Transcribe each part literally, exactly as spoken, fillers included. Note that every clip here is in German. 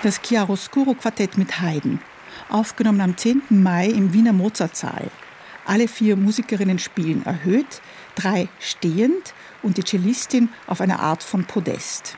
Das Chiaroscuro-Quartett mit Haydn, aufgenommen am zehnten Mai im Wiener Mozartsaal. Alle vier Musikerinnen spielen erhöht, drei stehend und die Cellistin auf einer Art von Podest.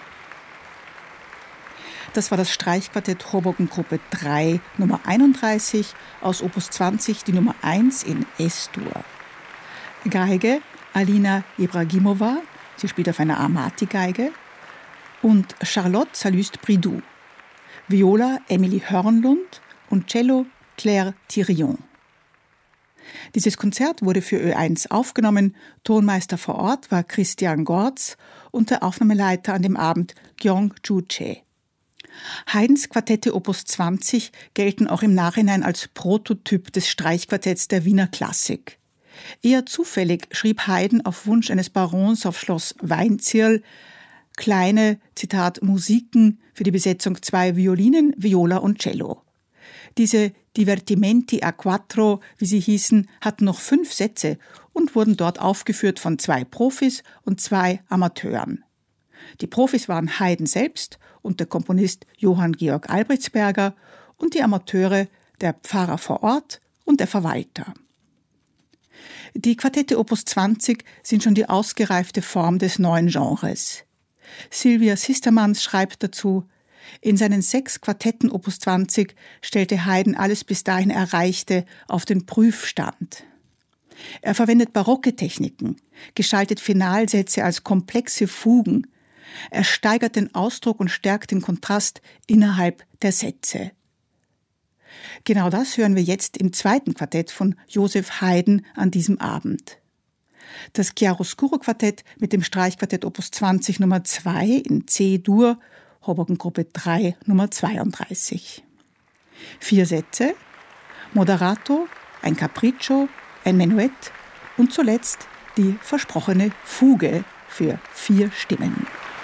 Das war das Streichquartett Hoboken-Gruppe drei, Nummer einunddreißig, aus Opus zwanzig, die Nummer eins in Es-Dur. Geige Alina Ibragimova, sie spielt auf einer Amati-Geige, und Charlotte Salluste-Bridoux. Viola Emily Hörnlund und Cello Claire Thirion. Dieses Konzert wurde für Ö eins aufgenommen. Tonmeister vor Ort war Christian Gorz und der Aufnahmeleiter an dem Abend Gyeong-Ju Che. Haydns Quartette Opus zwanzig gelten auch im Nachhinein als Prototyp des Streichquartetts der Wiener Klassik. Eher zufällig schrieb Haydn auf Wunsch eines Barons auf Schloss Weinzierl kleine, Zitat, Musiken für die Besetzung zwei Violinen, Viola und Cello. Diese Divertimenti a quattro, wie sie hießen, hatten noch fünf Sätze und wurden dort aufgeführt von zwei Profis und zwei Amateuren. Die Profis waren Haydn selbst und der Komponist Johann Georg Albrechtsberger und die Amateure der Pfarrer vor Ort und der Verwalter. Die Quartette Opus zwanzig sind schon die ausgereifte Form des neuen Genres. Sylvia Sistermans schreibt dazu: In seinen sechs Quartetten Opus zwanzig stellte Haydn alles bis dahin Erreichte auf den Prüfstand. Er verwendet barocke Techniken, gestaltet Finalsätze als komplexe Fugen. Er steigert den Ausdruck und stärkt den Kontrast innerhalb der Sätze. Genau das hören wir jetzt im zweiten Quartett von Joseph Haydn an diesem Abend. Das Chiaroscuro-Quartett mit dem Streichquartett Opus zwanzig Nummer zwei in C-Dur, Hoboken-Gruppe drei, Nummer zweiunddreißig. Vier Sätze, Moderato, ein Capriccio, ein Menuett und zuletzt die versprochene Fuge für vier Stimmen.